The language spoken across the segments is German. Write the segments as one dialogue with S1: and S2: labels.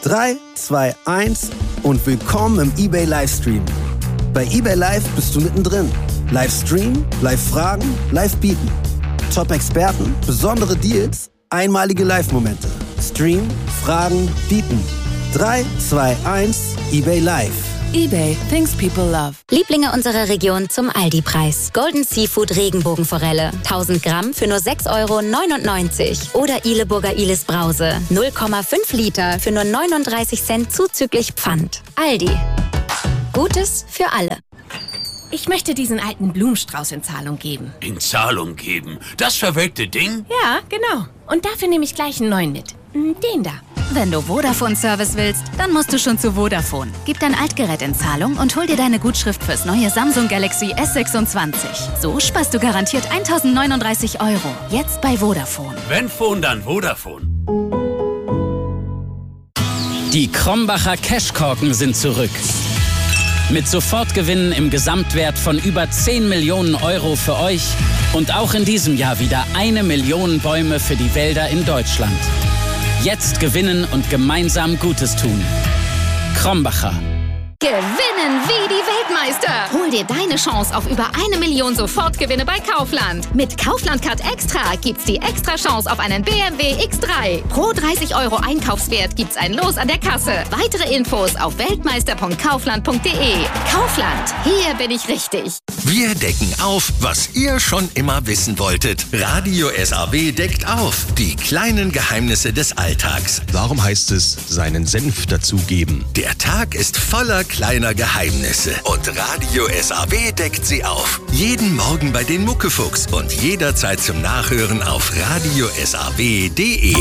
S1: 3, 2, 1 und willkommen im eBay Livestream. Bei eBay Live bist du mittendrin. Live streamen, live fragen, live bieten. Top-Experten, besondere Deals, einmalige Live-Momente. Stream, fragen, bieten. 3, 2, 1, eBay Live.
S2: eBay, things people love.
S3: Lieblinge unserer Region zum Aldi-Preis. Golden Seafood Regenbogenforelle. 1000 Gramm für nur 6,99 € Oder Ihleburger Ilis Brause. 0,5 Liter für nur 39 Cent zuzüglich Pfand. Aldi. Gutes für alle.
S4: Ich möchte diesen alten Blumenstrauß in Zahlung geben.
S5: In Zahlung geben? Das verwelkte Ding?
S4: Ja, genau. Und dafür nehme ich gleich einen neuen mit. Den da.
S6: Wenn du Vodafone-Service willst, dann musst du schon zu Vodafone. Gib dein Altgerät in Zahlung und hol dir deine Gutschrift fürs neue Samsung Galaxy S26. So sparst du garantiert 1.039 €. Jetzt bei Vodafone.
S5: Wenn Phone, dann Vodafone.
S7: Die Krombacher Cashkorken sind zurück. Mit Sofortgewinnen im Gesamtwert von über 10 Millionen € für euch und auch in diesem Jahr wieder 1 Million Bäume für die Wälder in Deutschland. Jetzt gewinnen und gemeinsam Gutes tun. Krombacher.
S6: Gewinnen wie die Weltmeister! Hol dir deine Chance auf über 1 Million Sofortgewinne bei Kaufland. Mit Kaufland Card Extra gibt's die extra Chance auf einen BMW X3. Pro 30 € Einkaufswert gibt's ein Los an der Kasse. Weitere Infos auf weltmeister.kaufland.de. Kaufland, hier bin ich richtig.
S8: Wir decken auf, was ihr schon immer wissen wolltet. Radio SAW deckt auf. Die kleinen Geheimnisse des Alltags.
S9: Warum heißt es, seinen Senf dazugeben?
S8: Der Tag ist voller kleiner Geheimnisse und Radio SAW deckt sie auf. Jeden Morgen bei den Muckefuchs und jederzeit zum Nachhören auf radiosaw.de.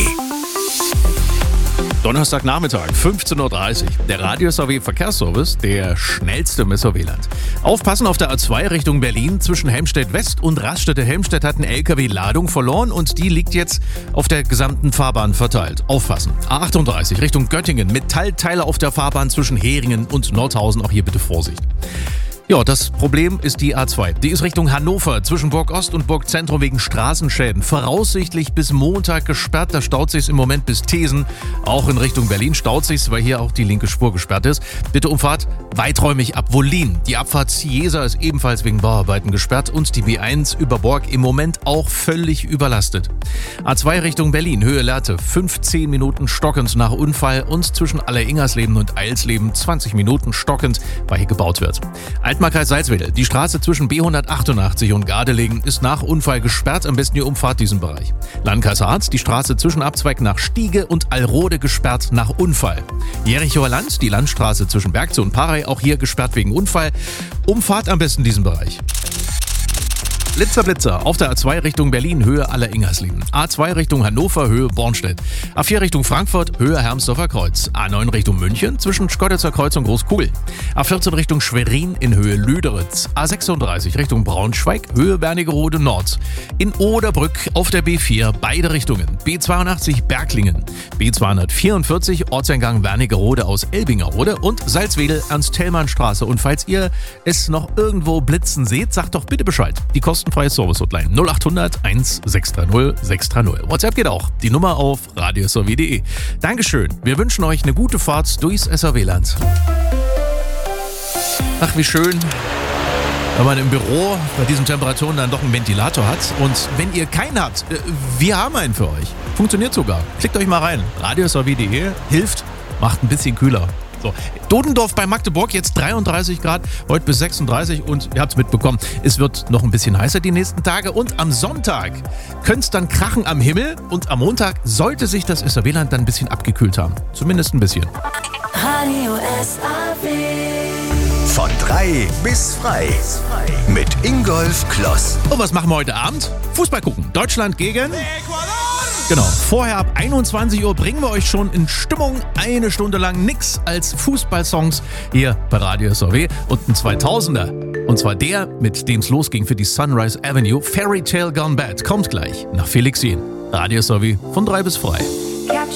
S10: Donnerstagnachmittag, 15:30 Uhr. Der Radio SAW Verkehrsservice, der schnellste im SAW-Land. Aufpassen auf der A2 Richtung Berlin. Zwischen Helmstedt West und Raststätte-Helmstedt hat ein LKW Ladung verloren und die liegt jetzt auf der gesamten Fahrbahn verteilt. Aufpassen. A38 Richtung Göttingen. Metallteile auf der Fahrbahn zwischen Heringen und Nordhausen. Auch hier bitte Vorsicht. Ja, das Problem ist die A2. Die ist Richtung Hannover, zwischen Burg Ost und Burg Zentrum wegen Straßenschäden. Voraussichtlich bis Montag gesperrt. Da staut sich's im Moment bis Thesen. Auch in Richtung Berlin staut sich's, weil hier auch die linke Spur gesperrt ist. Bitte Umfahrt weiträumig ab Wollin. Die Abfahrt Ciesa ist ebenfalls wegen Bauarbeiten gesperrt und die B1 über Borg im Moment auch völlig überlastet. A2 Richtung Berlin, Höhe Lehrte, 15 Minuten stockend nach Unfall und zwischen Alleringersleben und Eilsleben 20 Minuten stockend, weil hier gebaut wird. Altmarkreis Salzwedel. Die Straße zwischen B188 und Gardelegen ist nach Unfall gesperrt. Am besten ihr umfahrt diesen Bereich. Landkreis Harz. Die Straße zwischen Abzweig nach Stiege und Allrode gesperrt nach Unfall. Jerichoer Land. Die Landstraße zwischen Bergze und Parey. Auch hier gesperrt wegen Unfall. Umfahrt am besten diesen Bereich. Blitzer auf der A2 Richtung Berlin, Höhe Alleringersleben. A2 Richtung Hannover, Höhe Bornstedt. A4 Richtung Frankfurt, Höhe Hermsdorfer Kreuz. A9 Richtung München, zwischen Schkeuditzer Kreuz und Großkugel. A14 Richtung Schwerin in Höhe Lüderitz. A36 Richtung Braunschweig, Höhe Wernigerode Nord. In Oderbrück auf der B4, beide Richtungen. B82 Berglingen. B244 Ortseingang Wernigerode aus Elbingerode und Salzwedel Ernst-Thälmann-Straße. Und falls ihr es noch irgendwo blitzen seht, sagt doch bitte Bescheid. Die kostenfreie Service-Hotline 0800 1630 630. WhatsApp geht auch. Die Nummer auf radiosaw.de. Dankeschön. Wir wünschen euch eine gute Fahrt durchs SAW-Land. Ach, wie schön, wenn man im Büro bei diesen Temperaturen dann doch einen Ventilator hat. Und wenn ihr keinen habt, wir haben einen für euch. Funktioniert sogar. Klickt euch mal rein. radiosaw.de hilft, macht ein bisschen kühler. So. Dodendorf bei Magdeburg, jetzt 33 Grad, heute bis 36 und ihr habt es mitbekommen, es wird noch ein bisschen heißer die nächsten Tage und am Sonntag könnte es dann krachen am Himmel und am Montag sollte sich das SAW-Land dann ein bisschen abgekühlt haben. Zumindest ein bisschen.
S2: Radio SAW.
S8: Von 3 bis frei. Mit Ingolf Kloss.
S10: Und was machen wir heute Abend? Fußball gucken. Deutschland gegen Ecuador. Genau, vorher ab 21 Uhr bringen wir euch schon in Stimmung eine Stunde lang nix als Fußballsongs hier bei Radio SAW und ein 2000er. Und zwar der, mit dem es losging für die Sunrise Avenue, Fairy Tale Gone Bad, kommt gleich nach Felix Jen. Radio SAW von 3 bis frei.